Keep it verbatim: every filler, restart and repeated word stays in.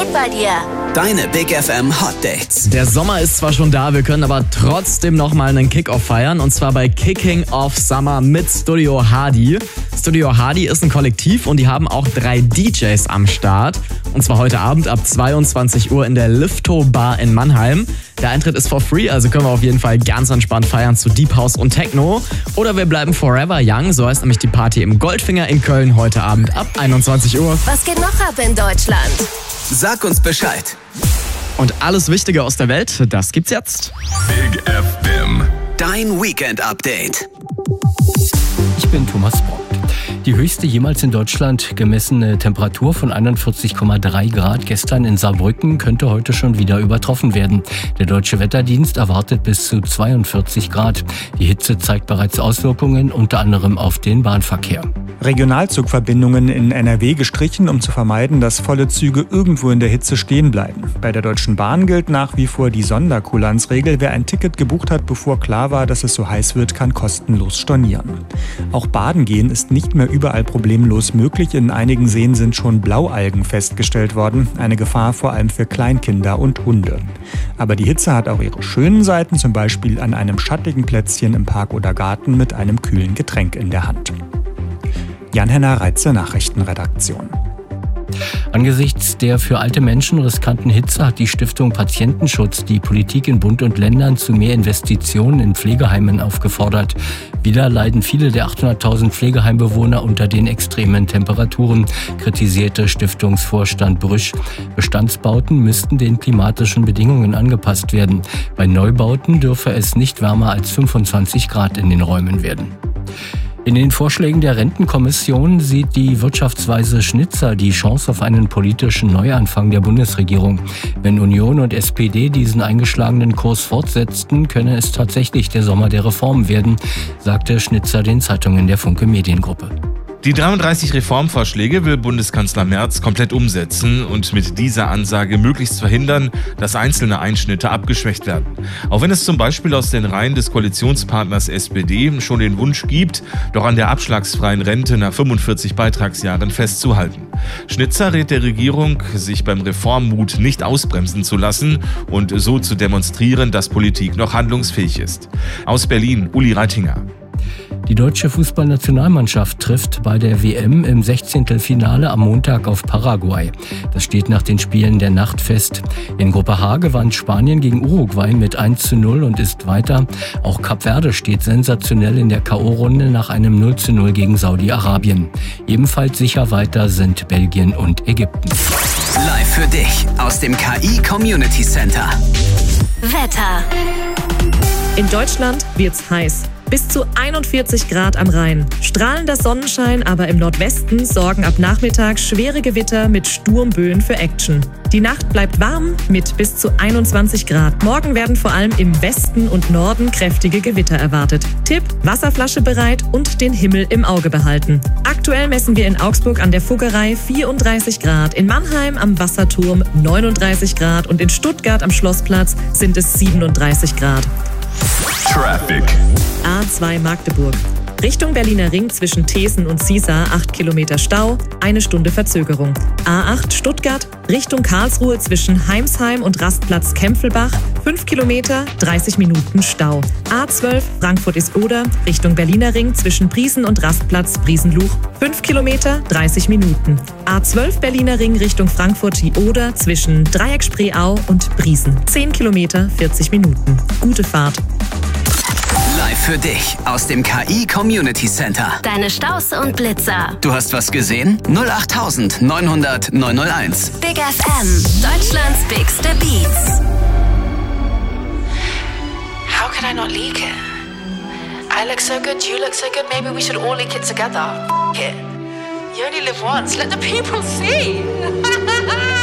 geht bei dir? Deine Big F M Hot Dates. Der Sommer ist zwar schon da, wir können aber trotzdem nochmal einen Kick-Off feiern. Und zwar bei Kicking Off Summer mit Studio Hardy. Studio Hardy ist ein Kollektiv und die haben auch drei D Js am Start. Und zwar heute Abend ab zweiundzwanzig Uhr in der Lifto Bar in Mannheim. Der Eintritt ist for free, also können wir auf jeden Fall ganz entspannt feiern zu Deep House und Techno. Oder wir bleiben forever young, so heißt nämlich die Party im Goldfinger in Köln heute Abend ab einundzwanzig Uhr. Was geht noch ab in Deutschland? Sag uns Bescheid. Und alles Wichtige aus der Welt, das gibt's jetzt. Big F M. Dein Weekend-Update. Ich bin Thomas Brock. Die höchste jemals in Deutschland gemessene Temperatur von einundvierzig Komma drei Grad gestern in Saarbrücken könnte heute schon wieder übertroffen werden. Der Deutsche Wetterdienst erwartet bis zu zweiundvierzig Grad. Die Hitze zeigt bereits Auswirkungen, unter anderem auf den Bahnverkehr. Regionalzugverbindungen in N R W gestrichen, um zu vermeiden, dass volle Züge irgendwo in der Hitze stehen bleiben. Bei der Deutschen Bahn gilt nach wie vor die Sonderkulanzregel. Wer ein Ticket gebucht hat, bevor klar war, dass es so heiß wird, kann kostenlos stornieren. Auch baden gehen ist nicht mehr überall problemlos möglich. In einigen Seen sind schon Blaualgen festgestellt worden. Eine Gefahr vor allem für Kleinkinder und Hunde. Aber die Hitze hat auch ihre schönen Seiten, zum Beispiel an einem schattigen Plätzchen im Park oder Garten mit einem kühlen Getränk in der Hand. Jan-Henner Reitze, Nachrichtenredaktion. Angesichts der für alte Menschen riskanten Hitze hat die Stiftung Patientenschutz die Politik in Bund und Ländern zu mehr Investitionen in Pflegeheimen aufgefordert. Wieder leiden viele der achthunderttausend Pflegeheimbewohner unter den extremen Temperaturen, kritisierte Stiftungsvorstand Brüsch. Bestandsbauten müssten den klimatischen Bedingungen angepasst werden. Bei Neubauten dürfe es nicht wärmer als fünfundzwanzig Grad in den Räumen werden. In den Vorschlägen der Rentenkommission sieht die Wirtschaftsweise Schnitzer die Chance auf einen politischen Neuanfang der Bundesregierung. Wenn Union und S P D diesen eingeschlagenen Kurs fortsetzten, könne es tatsächlich der Sommer der Reformen werden, sagte Schnitzer den Zeitungen der Funke Mediengruppe. Die dreiunddreißig Reformvorschläge will Bundeskanzler Merz komplett umsetzen und mit dieser Ansage möglichst verhindern, dass einzelne Einschnitte abgeschwächt werden. Auch wenn es zum Beispiel aus den Reihen des Koalitionspartners S P D schon den Wunsch gibt, doch an der abschlagsfreien Rente nach fünfundvierzig Beitragsjahren festzuhalten. Schnitzer rät der Regierung, sich beim Reformmut nicht ausbremsen zu lassen und so zu demonstrieren, dass Politik noch handlungsfähig ist. Aus Berlin, Uli Reitinger. Die deutsche Fußballnationalmannschaft trifft bei der W M im Sechzehntelfinale am Montag auf Paraguay. Das steht nach den Spielen der Nacht fest. In Gruppe H gewann Spanien gegen Uruguay mit eins zu null und ist weiter. Auch Kap Verde steht sensationell in der K O-Runde nach einem null zu null gegen Saudi-Arabien. Ebenfalls sicher weiter sind Belgien und Ägypten. Live für dich aus dem K I Community Center. Wetter. In Deutschland wird's heiß. Bis zu einundvierzig Grad am Rhein. Strahlender Sonnenschein, aber im Nordwesten sorgen ab Nachmittag schwere Gewitter mit Sturmböen für Action. Die Nacht bleibt warm mit bis zu einundzwanzig Grad. Morgen werden vor allem im Westen und Norden kräftige Gewitter erwartet. Tipp: Wasserflasche bereit und den Himmel im Auge behalten. Aktuell messen wir in Augsburg an der Fuggerei vierunddreißig Grad, in Mannheim am Wasserturm neununddreißig Grad und in Stuttgart am Schlossplatz sind es siebenunddreißig Grad. Traffic. A zwei Magdeburg. Richtung Berliner Ring zwischen Thesen und Ziesar acht Kilometer Stau, eine Stunde Verzögerung. A acht Stuttgart, Richtung Karlsruhe zwischen Heimsheim und Rastplatz Kempfelbach, fünf Kilometer, dreißig Minuten Stau. A zwölf Frankfurt ist Oder, Richtung Berliner Ring zwischen Priesen und Rastplatz Priesenluch, fünf Kilometer, dreißig Minuten. A zwölf Berliner Ring Richtung Frankfurt die Oder zwischen Dreieck-Spreeau und Priesen, zehn Kilometer, vierzig Minuten. Gute Fahrt. Live für dich aus dem K I Community Center. Deine Staus und Blitzer. Du hast was gesehen? null acht neun null null neun null eins. Big F M. Deutschlands bigste Beats. How could I not leak it? I look so good, you look so good, maybe we should all leak it together. F it. You only live once, let the people see.